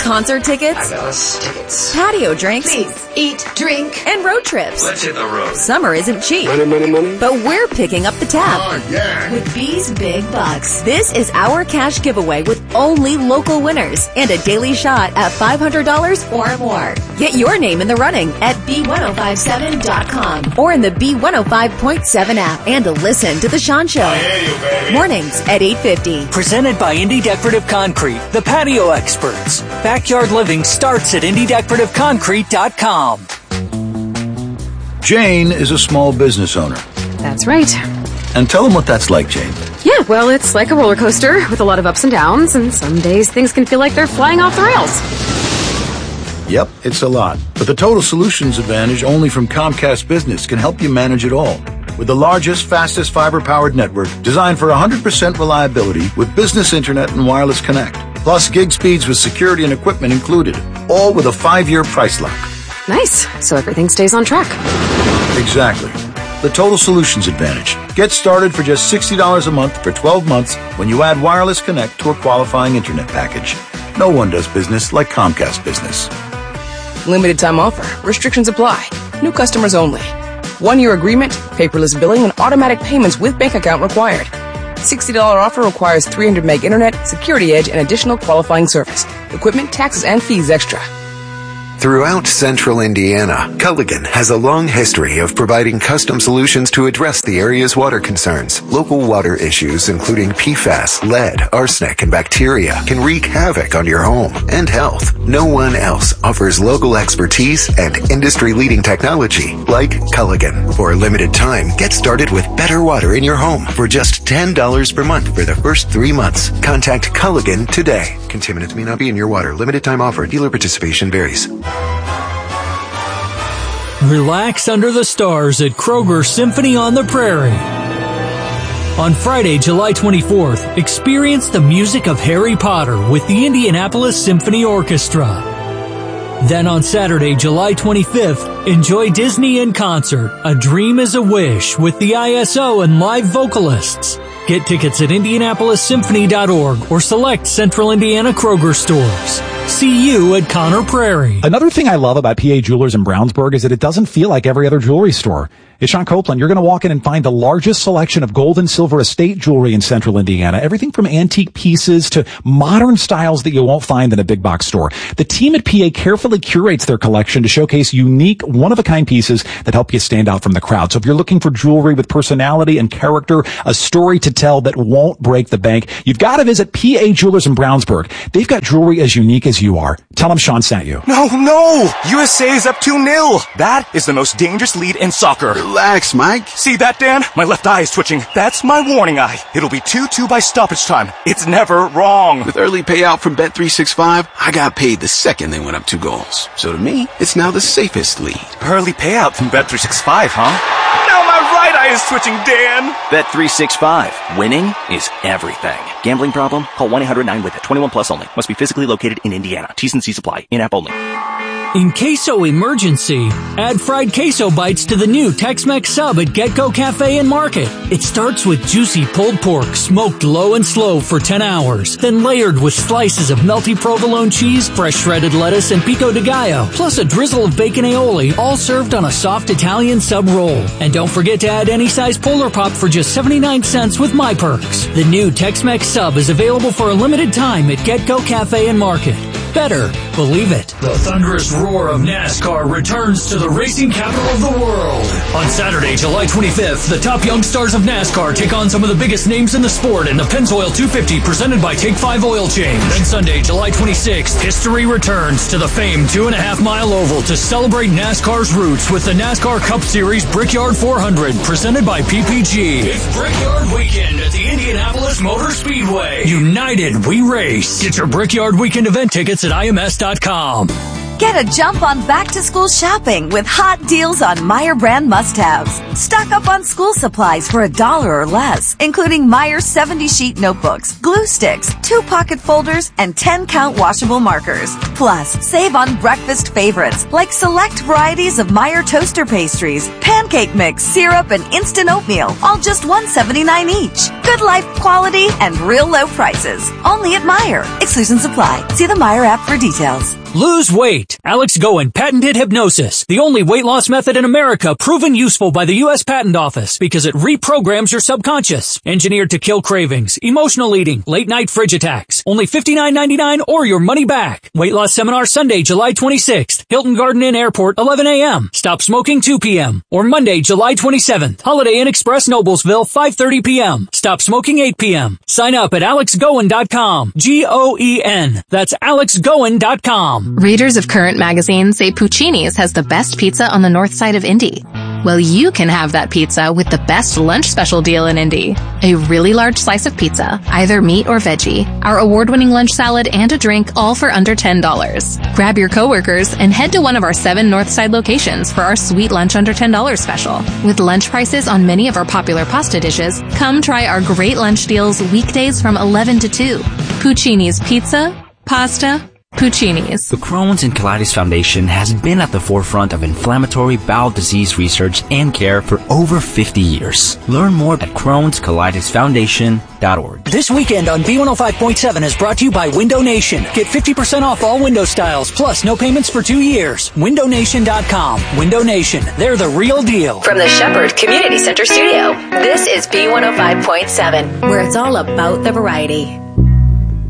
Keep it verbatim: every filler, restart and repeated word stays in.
Concert tickets. Alice, tickets. Patio drinks. Please, eat, drink. And road trips. Let's hit the road. Summer isn't cheap. Money, money, money. But we're picking up the tab. Oh, yeah. With B's Big Bucks. This is our cash giveaway with only local winners and a daily shot at five hundred dollars Or more. Get your name in the running at B ten fifty-seven dot com. or in the B one oh five point seven app and listen to The Sean Show. I hear you, baby. Mornings at eight fifty. Presented by Indy Decorative Concrete, the patio experts. Backyard living starts at indy decorative concrete dot com. Jane is a small business owner. That's right. And tell them what that's like, Jane. Yeah, well, it's like a roller coaster with a lot of ups and downs, and some days things can feel like they're flying off the rails. Yep, it's a lot. But the Total Solutions Advantage only from Comcast Business can help you manage it all. With the largest, fastest fiber-powered network designed for one hundred percent reliability with business internet and wireless connect. Plus gig speeds with security and equipment included. All with a five-year price lock. Nice. So everything stays on track. Exactly. The Total Solutions Advantage. Get started for just sixty dollars a month for twelve months when you add wireless connect to a qualifying internet package. No one does business like Comcast Business. Limited time offer. Restrictions apply. New customers only. One-year agreement, paperless billing, and automatic payments with bank account required. sixty dollars offer requires three hundred meg internet, security edge, and additional qualifying service. Equipment, taxes, and fees extra. Throughout central Indiana, Culligan has a long history of providing custom solutions to address the area's water concerns. Local water issues, including P FAS, lead, arsenic, and bacteria, can wreak havoc on your home and health. No one else offers local expertise and industry-leading technology like Culligan. For a limited time, get started with better water in your home for just ten dollars per month for the first three months. Contact Culligan today. Contaminants may not be in your water. Limited time offer. Dealer participation varies. Relax under the stars at Kroger Symphony on the Prairie. On Friday, July twenty-fourth, experience the music of Harry Potter with the Indianapolis Symphony Orchestra. Then on Saturday, July twenty-fifth, enjoy Disney in concert, A Dream is a Wish with the I S O and live vocalists. Get tickets at indianapolis symphony dot org or select Central Indiana Kroger stores. See you at Conner Prairie. Another thing I love about P A Jewelers in Brownsburg is that it doesn't feel like every other jewelry store. It's Sean Copeland. You're going to walk in and find the largest selection of gold and silver estate jewelry in Central Indiana. Everything from antique pieces to modern styles that you won't find in a big box store. The team at P A carefully curates their collection to showcase unique, one-of-a-kind pieces that help you stand out from the crowd. So if you're looking for jewelry with personality and character, a story to tell that won't break the bank, you've got to visit P A Jewelers in Brownsburg. They've got jewelry as unique as you are. Tell them Sean sent you. No, no! U S A is up two nil. That is the most dangerous lead in soccer. Relax, Mike. See that, Dan? My left eye is twitching. That's my warning eye. It'll be two two by stoppage time. It's never wrong. With early payout from Bet three sixty-five, I got paid the second they went up two goals. So to me, it's now the safest lead. Early payout from Bet three sixty-five, huh? Now my right eye is twitching, Dan. Bet three sixty-five. Winning is everything. Gambling problem? Call one eight hundred nine with it. twenty-one plus only. Must be physically located in Indiana. T's and C's apply. In-app only. In queso emergency, add fried queso bites to the new Tex-Mex sub at Getco Cafe and Market. It starts with juicy pulled pork smoked low and slow for ten hours, then layered with slices of melty provolone cheese, fresh shredded lettuce, and pico de gallo, plus a drizzle of bacon aioli, all served on a soft Italian sub roll. And don't forget to add any size Polar Pop for just seventy-nine cents with My Perks. The new Tex-Mex sub is available for a limited time at Getco Cafe and Market. Better believe it. The thunderous roar of NASCAR returns to the racing capital of the world. On Saturday, July twenty-fifth, the top young stars of NASCAR take on some of the biggest names in the sport in the Pennzoil two fifty presented by Take five Oil Change. Then Sunday, July twenty-sixth, history returns to the famed two and a half mile oval to celebrate NASCAR's roots with the NASCAR Cup Series Brickyard four hundred presented by P P G. It's Brickyard Weekend at the Indianapolis Motor Speedway. United, we race. Get your Brickyard Weekend event tickets at I M S dot com. Get a jump on back-to-school shopping with hot deals on Meijer brand must-haves. Stock up on school supplies for a dollar or less, including Meijer seventy sheet notebooks, glue sticks, two pocket folders, and ten count washable markers. Plus, save on breakfast favorites like select varieties of Meijer toaster pastries, pancake mix, syrup, and instant oatmeal, all just one seventy-nine each. Good life quality and real low prices. Only at Meijer. Exclusions apply. See the Meijer app for details. Lose weight. Alex Goen patented hypnosis, the only weight loss method in America proven useful by the U S Patent Office because it reprograms your subconscious. Engineered to kill cravings, emotional eating, late night fridge attacks. Only fifty-nine ninety-nine or your money back. Weight loss seminar Sunday, July twenty-sixth. Hilton Garden Inn Airport, eleven a.m. Stop smoking two p.m. Or Monday, July twenty-seventh. Holiday Inn Express Noblesville, five thirty p.m. Stop smoking eight p.m. Sign up at alex goen dot com. G O E N. That's alex goen dot com. Readers of Current Magazine say Puccini's has the best pizza on the north side of Indy. Well, you can have that pizza with the best lunch special deal in Indy. A really large slice of pizza, either meat or veggie, our award-winning lunch salad, and a drink, all for under ten dollars. Grab your coworkers and head to one of our seven Northside locations for our sweet lunch under ten dollars special. With lunch prices on many of our popular pasta dishes, come try our great lunch deals weekdays from eleven to two. Puccini's Pizza, Pasta, Puccini's. The Crohn's and Colitis Foundation has been at the forefront of inflammatory bowel disease research and care for over fifty years. Learn more at crohns colitis foundation dot org. This weekend on B one oh five point seven is brought to you by Window Nation. Get fifty percent off all window styles, plus no payments for two years. window nation dot com. Window Nation. They're the real deal. From the Shepherd Community Center studio, this is B one oh five point seven, where it's all about the variety.